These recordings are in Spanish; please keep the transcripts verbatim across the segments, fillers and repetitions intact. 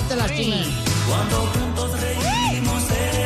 te lastimé. Cuando juntos reímos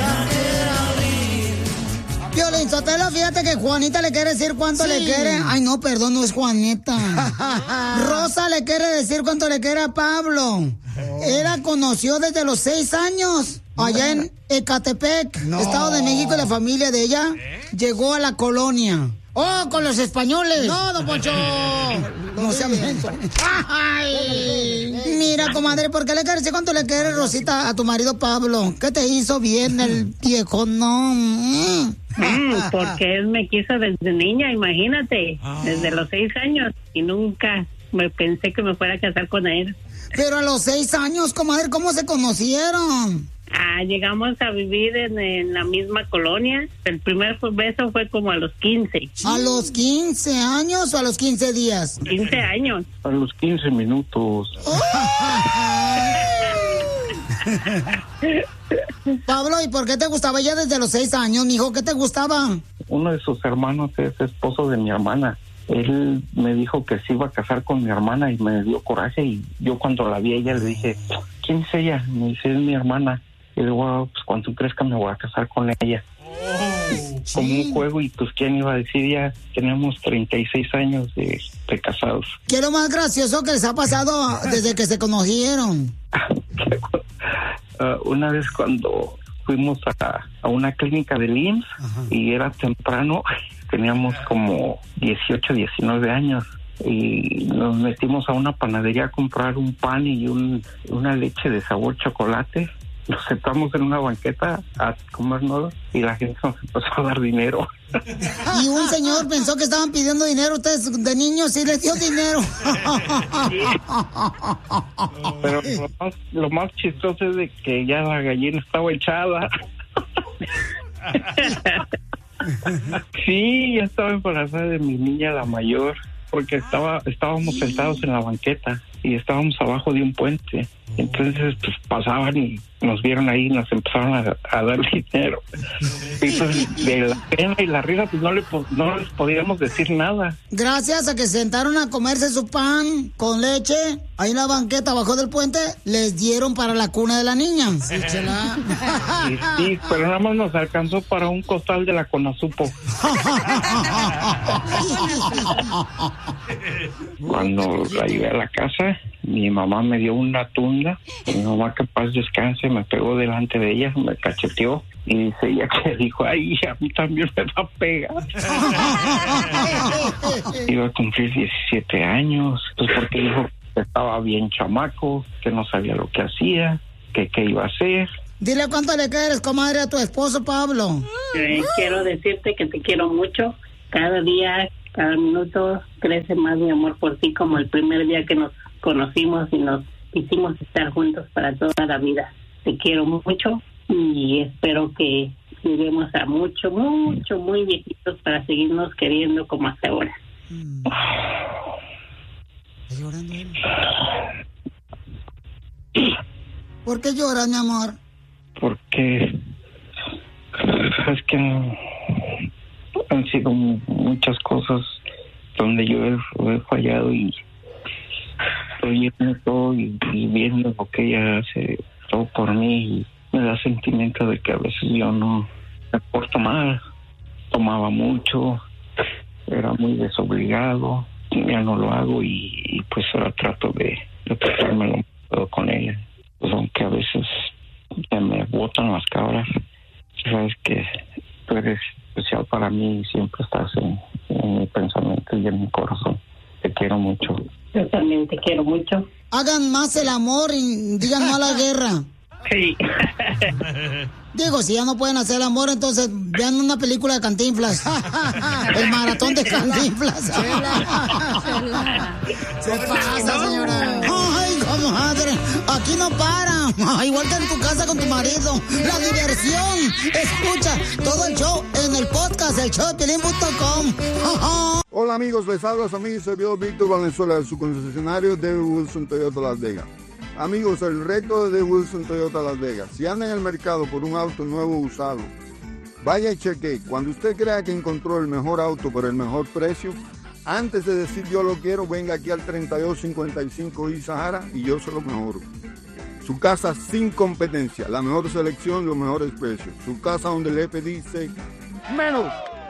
Piolín Sotelo, fíjate que Juanita le quiere decir cuánto sí. le quiere. Ay, no, perdón, no es Juanita. Rosa le quiere decir cuánto le quiere a Pablo. Oh. Él la conoció desde los seis años, allá en Ecatepec, no. Estado de México, y la familia de ella ¿Eh? llegó a la colonia. ¡Oh, con los españoles! ¡No, don Poncho! No se amento. ¡Ay! Mira, comadre, ¿por qué le quieres decir cuánto le quieres, Rosita, a tu marido Pablo? ¿Qué te hizo bien el viejo? No. Mm, porque él me quiso desde niña, imagínate. Desde los seis años. Y nunca me pensé que me fuera a casar con él. Pero a los seis años, comadre, ¿cómo se conocieron? Ah, llegamos a vivir en, en la misma colonia. El primer beso fue como a los quince. ¿A los quince años o a los quince días? quince años. A los quince minutos. Pablo, ¿y por qué te gustaba ella desde los seis años, mijo? ¿Qué te gustaba? Uno de sus hermanos es esposo de mi hermana. Él me dijo que se iba a casar con mi hermana y me dio coraje. Y yo cuando la vi a ella le dije, ¿quién es ella? Me dice, es mi hermana. Y le digo, oh, pues cuando crezca me voy a casar con ella. Oh, como sí. un juego, y pues quién iba a decir, ya tenemos treinta y seis años de, de casados. ¿Qué es lo más gracioso que les ha pasado desde que se conocieron? uh, una vez cuando fuimos a, a una clínica del I M S S, ajá, y era temprano, teníamos como dieciocho, diecinueve años. Y nos metimos a una panadería a comprar un pan y un, una leche de sabor chocolate. Nos sentamos en una banqueta a comernos y la gente nos empezó a dar dinero. Y un señor pensó que estaban pidiendo dinero ustedes de niños y les dio dinero. Pero lo más, lo más chistoso es de que ya la gallina estaba echada. Sí, ya estaba embarazada de mi niña, la mayor, porque estaba estábamos sentados en la banqueta y estábamos abajo de un puente. Entonces, pues pasaban y nos vieron ahí y nos empezaron a, a dar dinero. Y pues de la pena y la risa, pues no, le, no les podíamos decir nada. Gracias a que se sentaron a comerse su pan con leche ahí en la banqueta abajo del puente, les dieron para la cuna de la niña. Sí, chela. Sí, sí, pero nada más nos alcanzó para un costal de la Conasupo. Cuando la llevé a la casa, mi mamá me dio una tunda. Mi mamá, que paz descanse, me pegó delante de ella, me cacheteó y dice ella que dijo, ay, a mí también me va a pegar. Iba a cumplir diecisiete años, pues porque dijo que estaba bien chamaco, que no sabía lo que hacía, que qué iba a hacer. Dile cuánto le quieres, comadre, a tu esposo Pablo. Eh, quiero decirte que te quiero mucho. Cada día, cada minuto crece más mi amor por ti, como el primer día que nos conocimos y nos hicimos estar juntos para toda la vida. Te quiero mucho y espero que lleguemos a mucho, mucho, muy viejitos para seguirnos queriendo como hasta ahora. Mm. ¿Está llorando él? ¿Por qué lloras, mi amor? Porque es que han sido muchas cosas donde yo he, he fallado y estoy viendo todo y, y viendo lo que ella hace todo por mí, y me da sentimiento de que a veces yo no me porto mal, tomaba mucho, era muy desobligado, ya no lo hago y, y pues ahora trato de, de portármelo todo con ella, pues aunque a veces se me botan las cabras, sabes que tú eres especial para mí y siempre estás en, en mi pensamiento y en mi corazón. Te quiero mucho. Yo también te quiero mucho. Hagan más el amor y digan no a la guerra. Sí. Digo, si ya no pueden hacer el amor, entonces vean una película de Cantinflas. El maratón de Cantinflas. Se pasa, señora. Ay, comadre, aquí no para. Igual que en tu casa con tu marido. La diversión. Escucha todo el show en el podcast, el show de Piolín punto com. Hola amigos, les habla su amigo y servidor Víctor Valenzuela de su concesionario de Wilson Toyota Las Vegas. Amigos, el reto de Wilson Toyota Las Vegas. Si anda en el mercado por un auto nuevo o usado, vaya y cheque. Cuando usted crea que encontró el mejor auto por el mejor precio, antes de decir yo lo quiero, venga aquí al treinta y dos cincuenta y cinco y Sahara y yo se lo mejoro. Su casa sin competencia, la mejor selección, los mejores precios. Su casa donde el jefe dice menos.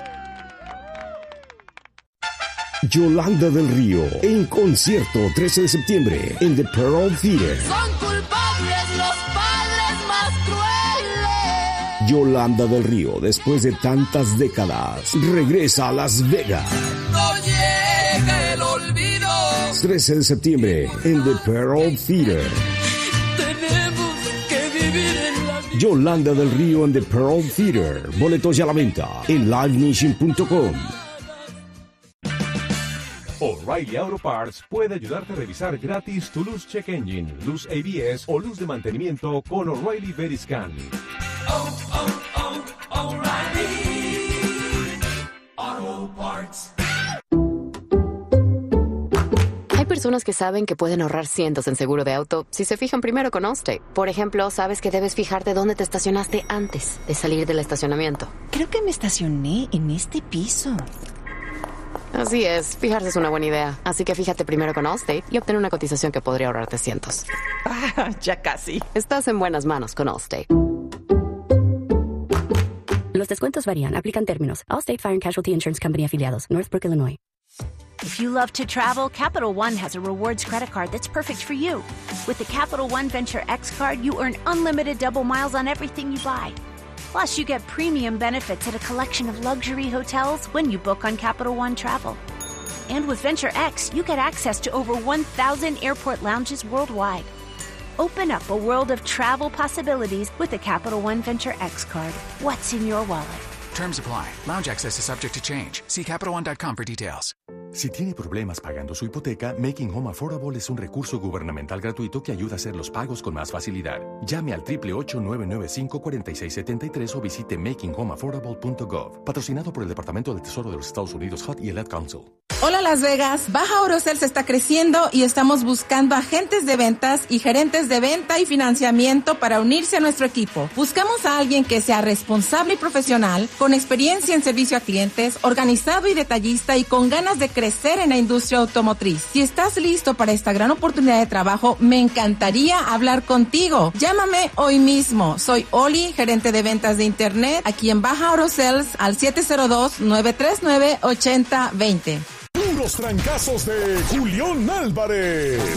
Yolanda del Río, en concierto trece de septiembre en The Pearl Theater. Son culpables los padres más crueles. Yolanda del Río, después de tantas décadas, regresa a Las Vegas. No llega el olvido. trece de septiembre en The Pearl Theater. Tenemos que vivir en la vida. Yolanda del Río en The Pearl Theater. Boletos ya a la venta en live nation punto com. O'Reilly Auto Parts puede ayudarte a revisar gratis tu luz check engine, luz A B S o luz de mantenimiento con O'Reilly Veriscan. Oh, oh, oh, O'Reilly Auto Parts. Hay personas que saben que pueden ahorrar cientos en seguro de auto si se fijan primero con Allstate. Por ejemplo, sabes que debes fijarte dónde te estacionaste antes de salir del estacionamiento. Creo que me estacioné en este piso. Así es, fijarse es una buena idea. Así que fíjate primero con Allstate y obtén una cotización que podría ahorrarte cientos. Ah, ya casi. Estás en buenas manos con Allstate. Los descuentos varían. Aplican términos. Allstate Fire and Casualty Insurance Company afiliados. Northbrook, Illinois. If you love to travel, Capital One has a rewards credit card that's perfect for you. With the Capital One Venture X card, you earn unlimited double miles on everything you buy. Plus, you get premium benefits at a collection of luxury hotels when you book on Capital One Travel. And with Venture X, you get access to over one thousand airport lounges worldwide. Open up a world of travel possibilities with the Capital One Venture X card. What's in your wallet? Terms apply. Lounge access is subject to change. See Capital One dot com for details. Si tiene problemas pagando su hipoteca, Making Home Affordable es un recurso gubernamental gratuito que ayuda a hacer los pagos con más facilidad. Llame al ocho ocho ocho, nueve nueve cinco, cuatro seis siete tres o visite making home affordable punto gov. Patrocinado por el Departamento del Tesoro de los Estados Unidos, H U D y el Ad Council. Hola Las Vegas, Baja Oro Sales está creciendo y estamos buscando agentes de ventas y gerentes de venta y financiamiento para unirse a nuestro equipo. Buscamos a alguien que sea responsable y profesional, con experiencia en servicio a clientes, organizado y detallista y con ganas de crecer en la industria automotriz. Si estás listo para esta gran oportunidad de trabajo, me encantaría hablar contigo. Llámame hoy mismo. Soy Oli, gerente de ventas de internet, aquí en Baja Oro Sales al siete cero dos, nueve tres nueve, ocho cero dos cero. Puros trancazos de Julián Álvarez.